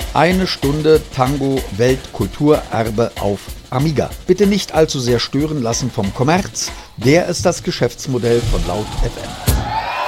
Eine Stunde Tango Weltkulturerbe auf Amiga. Bitte nicht allzu sehr stören lassen vom Kommerz. Der ist das Geschäftsmodell von Laut FM.